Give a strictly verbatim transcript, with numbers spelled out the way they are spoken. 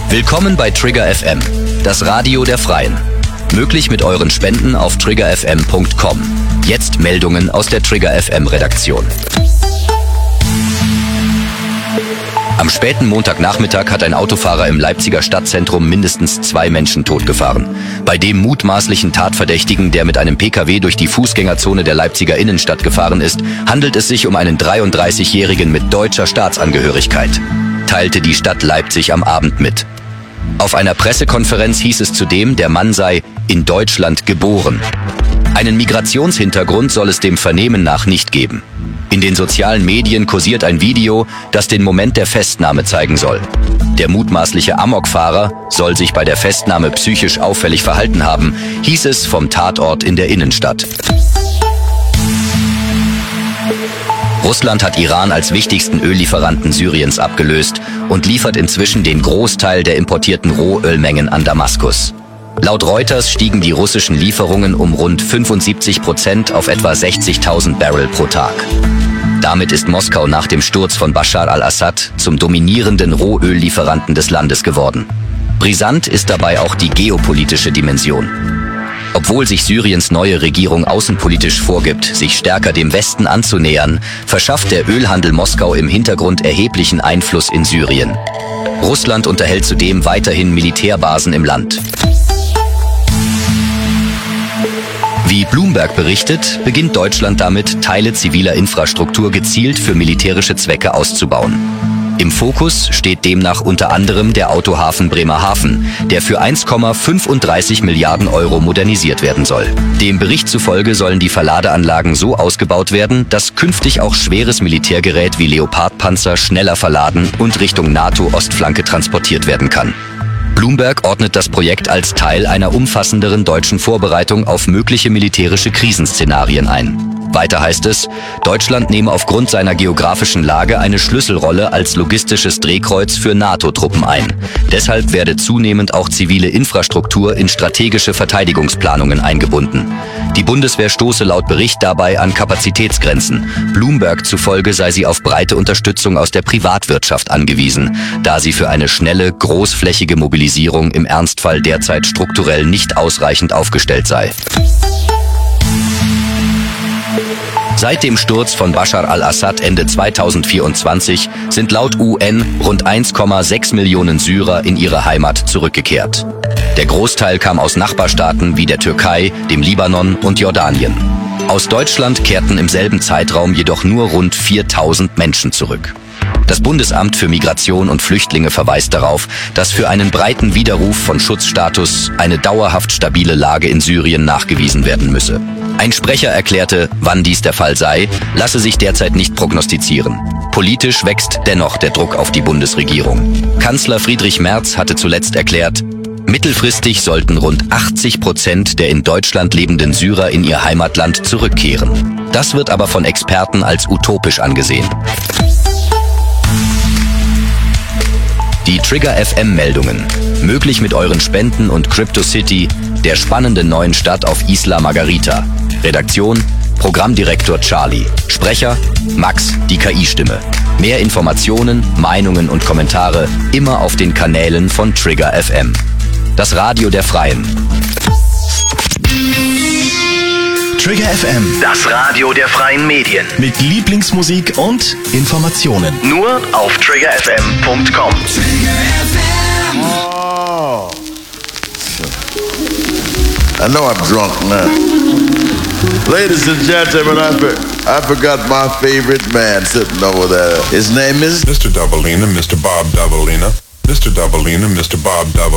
Willkommen bei Trigger F M, das Radio der Freien. Möglich mit euren Spenden auf trigger f m punkt com. Jetzt Meldungen aus der Trigger F M Redaktion. Am späten Montagnachmittag hat ein Autofahrer im Leipziger Stadtzentrum mindestens zwei Menschen totgefahren. Bei dem mutmaßlichen Tatverdächtigen, der mit einem P K W durch die Fußgängerzone der Leipziger Innenstadt gefahren ist, handelt es sich um einen dreiunddreißigjährigen mit deutscher Staatsangehörigkeit, teilte die Stadt Leipzig am Abend mit. Auf einer Pressekonferenz hieß es zudem, der Mann sei in Deutschland geboren. Einen Migrationshintergrund soll es dem Vernehmen nach nicht geben. In den sozialen Medien kursiert ein Video, das den Moment der Festnahme zeigen soll. Der mutmaßliche Amokfahrer soll sich bei der Festnahme psychisch auffällig verhalten haben, hieß es vom Tatort in der Innenstadt. Russland hat Iran als wichtigsten Öllieferanten Syriens abgelöst und liefert inzwischen den Großteil der importierten Rohölmengen an Damaskus. Laut Reuters stiegen die russischen Lieferungen um rund fünfundsiebzig Prozent auf etwa sechzigtausend Barrel pro Tag. Damit ist Moskau nach dem Sturz von Bashar al-Assad zum dominierenden Rohöllieferanten des Landes geworden. Brisant ist dabei auch die geopolitische Dimension. Obwohl sich Syriens neue Regierung außenpolitisch vorgibt, sich stärker dem Westen anzunähern, verschafft der Ölhandel Moskau im Hintergrund erheblichen Einfluss in Syrien. Russland unterhält zudem weiterhin Militärbasen im Land. Wie Bloomberg berichtet, beginnt Deutschland damit, Teile ziviler Infrastruktur gezielt für militärische Zwecke auszubauen. Im Fokus steht demnach unter anderem der Autohafen Bremerhaven, der für eins Komma fünfunddreißig Milliarden Euro modernisiert werden soll. Dem Bericht zufolge sollen die Verladeanlagen so ausgebaut werden, dass künftig auch schweres Militärgerät wie Leopardpanzer schneller verladen und Richtung NATO-Ostflanke transportiert werden kann. Bloomberg ordnet das Projekt als Teil einer umfassenderen deutschen Vorbereitung auf mögliche militärische Krisenszenarien ein. Weiter heißt es, Deutschland nehme aufgrund seiner geografischen Lage eine Schlüsselrolle als logistisches Drehkreuz für NATO-Truppen ein. Deshalb werde zunehmend auch zivile Infrastruktur in strategische Verteidigungsplanungen eingebunden. Die Bundeswehr stoße laut Bericht dabei an Kapazitätsgrenzen. Bloomberg zufolge sei sie auf breite Unterstützung aus der Privatwirtschaft angewiesen, da sie für eine schnelle, großflächige Mobilisierung im Ernstfall derzeit strukturell nicht ausreichend aufgestellt sei. Seit dem Sturz von Bashar al-Assad Ende zweitausendvierundzwanzig sind laut U N rund eins Komma sechs Millionen Syrer in ihre Heimat zurückgekehrt. Der Großteil kam aus Nachbarstaaten wie der Türkei, dem Libanon und Jordanien. Aus Deutschland kehrten im selben Zeitraum jedoch nur rund viertausend Menschen zurück. Das Bundesamt für Migration und Flüchtlinge verweist darauf, dass für einen breiten Widerruf von Schutzstatus eine dauerhaft stabile Lage in Syrien nachgewiesen werden müsse. Ein Sprecher erklärte, wann dies der Fall sei, lasse sich derzeit nicht prognostizieren. Politisch wächst dennoch der Druck auf die Bundesregierung. Kanzler Friedrich Merz hatte zuletzt erklärt, mittelfristig sollten rund achtzig Prozent der in Deutschland lebenden Syrer in ihr Heimatland zurückkehren. Das wird aber von Experten als utopisch angesehen. Die Trigger F M-Meldungen. Möglich mit euren Spenden und Crypto City, der spannenden neuen Stadt auf Isla Margarita. Redaktion, Programmdirektor Charlie. Sprecher, Max, die K I-Stimme. Mehr Informationen, Meinungen und Kommentare immer auf den Kanälen von Trigger F M. Das Radio der Freien. Trigger F M, das Radio der freien Medien. Mit Lieblingsmusik und Informationen. Nur auf trigger f m punkt com. Oh. I know I'm drunk now. Ladies and gentlemen, I, for, I forgot my favorite man sitting over there. His name is Mister Doubleina, Mister Bob Doubleina. Mister Doubleina, Mister Bob Doubleina.